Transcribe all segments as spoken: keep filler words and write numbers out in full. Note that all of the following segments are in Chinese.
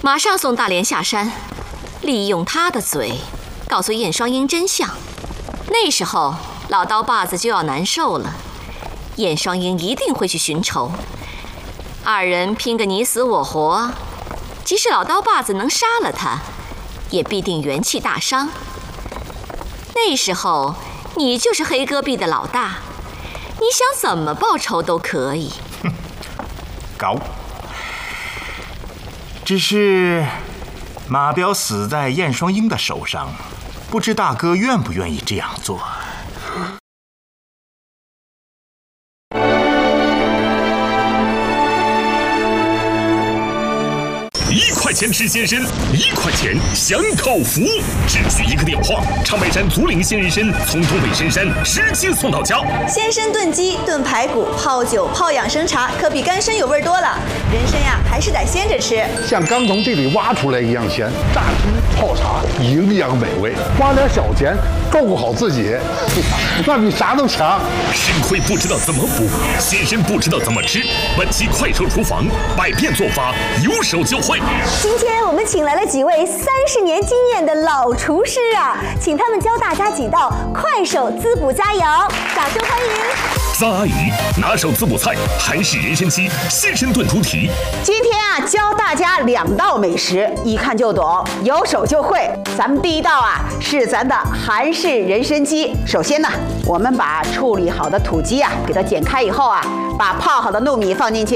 马上送大莲下山，利用他的嘴，告诉燕双鹰真相。那时候老刀把子就要难受了，燕双鹰一定会去寻仇，二人拼个你死我活。即使老刀把子能杀了他，也必定元气大伤。那时候你就是黑戈壁的老大，你想怎么报仇都可以。 哼，高。只是马彪死在燕双鹰的手上，不知大哥愿不愿意这样做？ 一块钱吃鲜参，一块钱享口福，只需一个电话，长白山竹林鲜人参从东北深山直接送到家。 鲜参炖鸡、炖排骨、泡酒、泡养生茶，可比干参有味多了。人参呀，还是得鲜着吃， 像刚从地里挖出来一样鲜，榨汁泡茶，营养美味。花点小钱照顾好自己，那比啥都强。 肾亏不知道怎么补，鲜参不知道怎么吃。本期快手厨房，百变做法，有手就会。 今天我们请来了几位三十年经验的老厨师啊，请他们教大家几道快手滋补佳肴，掌声欢迎。 张阿姨拿手滋补菜韩式人参鸡鲜参炖猪蹄。 今天啊，教大家两道美食，一看就懂，有手就会。咱们第一道啊是咱的韩式人参鸡。首先呢，我们把处理好的土鸡啊给它剪开以后啊，把泡好的糯米放进去。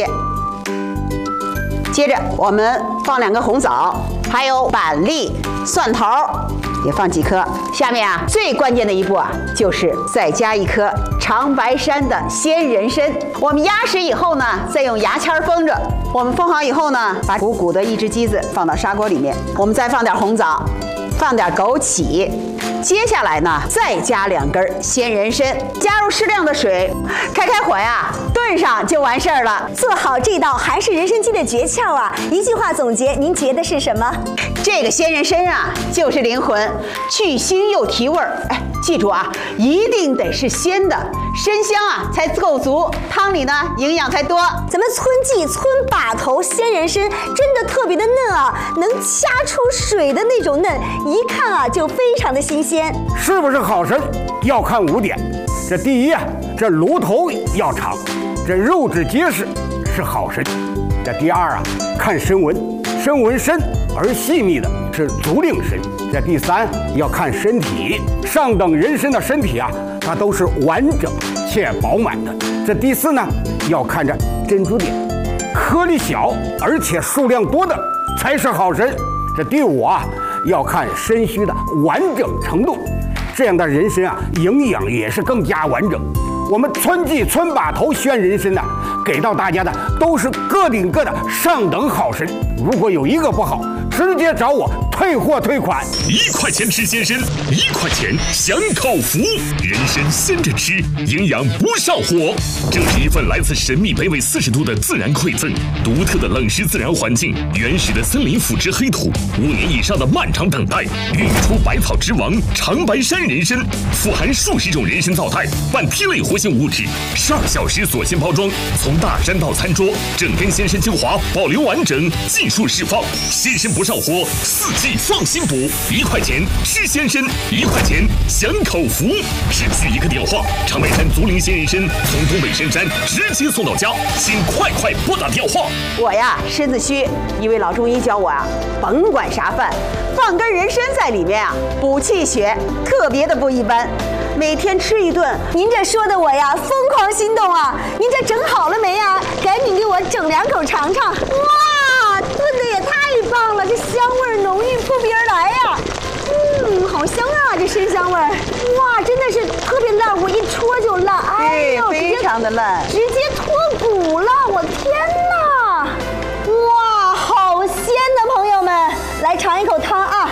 接着我们放两个红枣，还有板栗、蒜头，也放几颗。下面啊，最关键的一步啊，就是再加一颗长白山的鲜人参。我们压实以后呢，再用牙签封着。我们封好以后呢，把鼓鼓的一只鸡子放到砂锅里面，我们再放点红枣，放点枸杞。接下来呢，再加两根鲜人参，加入适量的水，开开火呀，炖上就完事儿了。 做好这道韩式人参鸡的诀窍啊，一句话总结，您觉得是什么？ 这个鲜人参啊，就是灵魂，去腥又提味儿。哎，记住啊，一定得是鲜的，参香啊才够足，汤里呢营养才多。 咱们村记村把头鲜人参真的特别的嫩啊，能掐出水的那种嫩，一看啊就非常的新鲜。 是不是好参要看五点，这第一啊，这炉头要长，这肉质结实是好参。这第二啊，看参纹，参纹深而细密的是竹令参。这第三要看身体，上等人参的身体啊，它都是完整且饱满的。这第四呢，要看这珍珠点，颗粒小而且数量多的才是好参。这第五啊，要看参须的完整程度，这样的人参啊，营养也是更加完整。我们村记村把头鲜人参呢，给到大家的都是个顶个的上等好参。如果有一个不好，直接找我退货退款。 一块钱吃鲜参，一块钱享口福。人参鲜着吃，营养不上火。这是一份来自神秘北纬四十度的自然馈赠，独特的冷湿自然环境，原始的森林腐殖黑土，五年以上的漫长等待，孕育出百草之王长白山人参，富含数十种人参皂肽、半萜类活性物质，十二小时锁鲜包装，从大山到餐桌，整根鲜参精华保留完整，尽数释放。鲜参不上火，四季放心补。一块钱吃鲜参，一块钱享口福。只需一个电话，长白山竹林鲜人参从东北深山直接送到家，请快快拨打电话。 我呀，身子虚，一位老中医教我啊，甭管啥饭，放根人参在里面啊，补气血，特别的不一般。每天吃一顿， 您这说的我呀疯狂心动啊！您这整好了没呀？赶紧给我整两口尝尝。哇，炖的也太棒了，这香味浓郁扑鼻而来呀！嗯，好香啊，这参香味儿。哇，真的是特别烂，我一戳就烂。哎呦， 非常的烂， 直接脱骨了！我天哪！哇，好鲜的朋友们，来尝一口汤啊！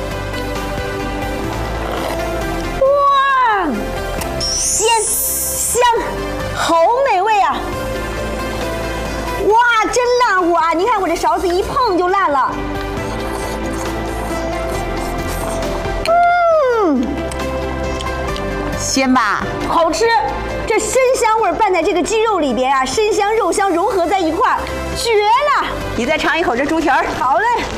鲜香，好美味啊！哇，真烂乎啊！您看我这勺子一碰就烂了。嗯， 鲜吧？ 好吃。这参香味拌在这个鸡肉里边啊，参香肉香融合在一块儿，绝了！ 你再尝一口这猪蹄儿。 好嘞。